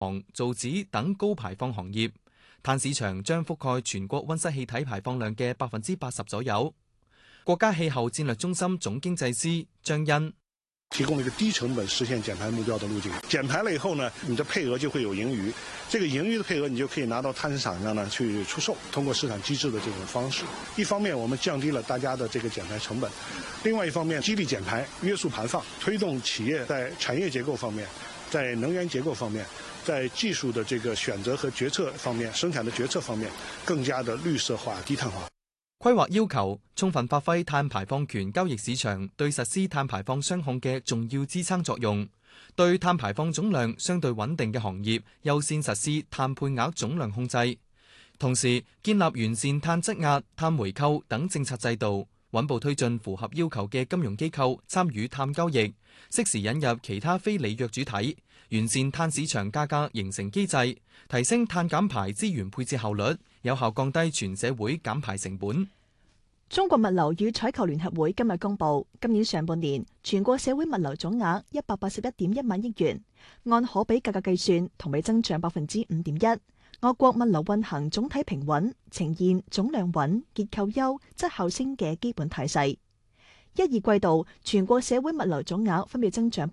房、造紙等高排放行業。碳市場將覆蓋全國溫室氣體排放量嘅80%左右。國家氣候戰略中心總經濟師張欣提供了一個低成本實現減排目標的路徑。減排了以後呢，你的配額就會有盈餘，這個盈餘的配額你就可以拿到碳市場上呢去出售，通過市場機制的這種方式。一方面我們降低了大家的這個減排成本，另外一方面激勵減排、約束排放，推動企業在產業結構方面、在能源結構方面、在技術的這個選擇和決策方面、生產的決策方面更加的綠色化、低碳化。 規劃要求充分發揮碳排放權交易市場對實施碳排放雙控嘅重要支撐作用，對碳排放總量相對穩定嘅行業優先實施碳配額總量控制，同時建立完善碳質押、碳回購等政策制度，穩步推進符合要求嘅金融機構參與碳交易，適時引入其他非履約主體，完善碳市場價格形成機制，提升碳減排資源配置效率，有效降低全社會減排成本。 中國物流與採購聯合會今日公布，今年上半年全國社會物流總額181.1萬億元，按可比價格計算，同比增長5.1%。我國物流運行總體平穩，呈現總量穩、結構優、質效升嘅基本態勢。一二季度全國社會物流總額分別增長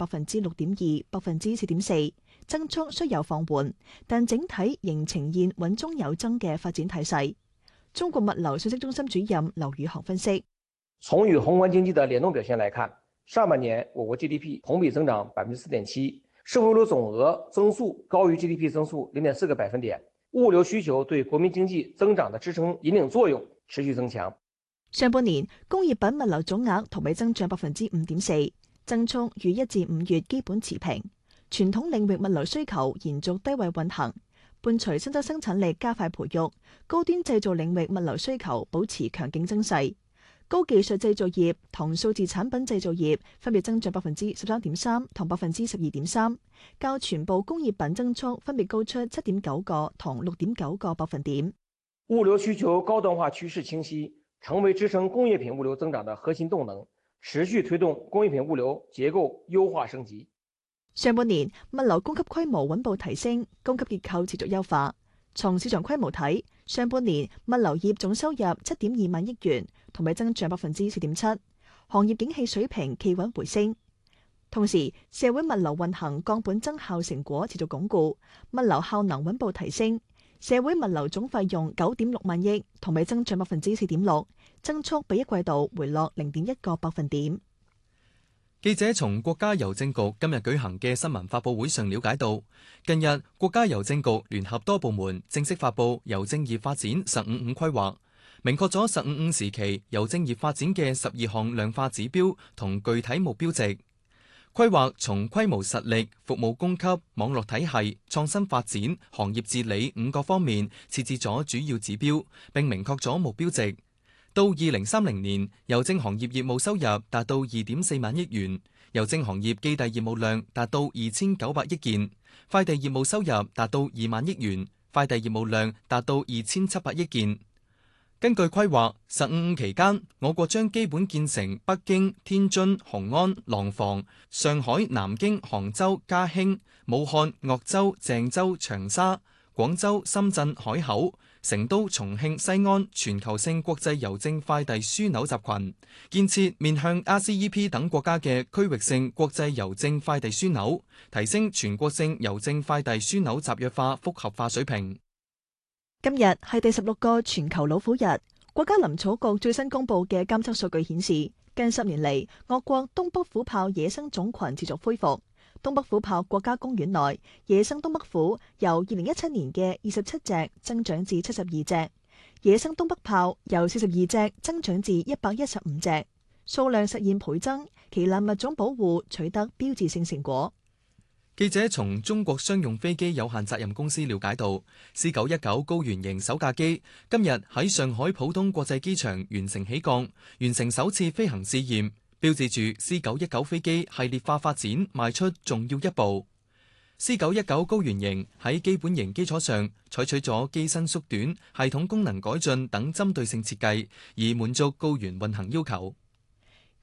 6.2%、4.4%，增速雖有放緩，但整體仍呈現穩中有增嘅發展態勢。中國物流信息中心主任劉宇航分析： 從與宏觀經濟的聯動表現來看，上半年我國 GDP 同比增長4.7%，社會物流總額增速高於 GDP 增速0.4個百分點，物流需求對國民經濟增長的支撐引領作用持續增強。 上半年工業品物流總額同比增長5.4%，增速與1至5月基本持平。傳統領域物流需求延續低位運行。伴隨新增生產力加快培育，高端製造領域物流需求保持強勁增勢。高技術製造業同數字產品製造業分別增長13.3%同12.3%，較全部工業品增速分別高出7.9個同6.9個百分點。 物流需求高端化趨勢清晰，成為支撐工業品物流增長的核心動能，持續推動工業品物流結構優化升級。 上半年物流供給規模穩步提升，供給結構持續優化。從市場規模睇，上半年物流業總收入7.2萬億元，同比增長4.7%，行業景氣水平企穩回升。同時，社會物流運行降本增效成果持續鞏固，物流效能穩步提升。社會物流總費用9.6萬億，同比增長4.6%，增速比一季度回落0.1個百分點。 記者從國家郵政局今日舉行嘅新聞發佈會上了解到，近日國家郵政局聯合多部門正式發佈郵政業發展15+5規劃，明確咗15+5時期郵政業發展嘅12項量化指標同具體目標值。規劃從規模實力、服務供給、網絡體系、創新發展、行業治理5個方面設置咗主要指標，並明確咗目標值。到2030年，郵政行業業務收入達到2.4萬億元，郵政行業寄遞業務量達到2900億件，快遞業務收入達到2萬億元，快遞業務量達到2700億件。根據規劃，15+5期間，我國將基本建成北京、天津、雄安、廊坊、上海、南京、杭州、嘉興、武漢、鄂州、鄭州、長沙、廣州、深圳、海口、成都、重慶、西安全球性國際郵政快遞樞紐集群，建設面向 RCEP 等國家嘅區域性國際郵政快遞樞紐，提升全國性郵政快遞樞紐集約化複合化水平。 今日係第16個全球老虎日。國家林草局最新公布嘅監測數據顯示，近10年嚟，我國東北虎豹野生種群持續恢復。東北虎豹國家公園內野生東北虎由2017年嘅27隻增長至72隻，野生東北豹由42隻增長至115隻，數量實現倍增，旗艦物種保護取得標誌性成果。 記者從中國商用飛機有限責任公司了解到，C919高原型首架機今日喺上海浦東國際機場完成起降，完成首次飛行試驗，標誌住 C919 飛機系列化發展邁出重要一步。C919高原型喺基本型基礎上採取咗機身縮短、系統功能改進等針對性設計，以滿足高原運行要求。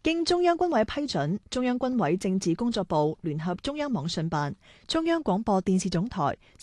經中央軍委批准，中央軍委政治工作部聯合中央網信辦、中央廣播電視總台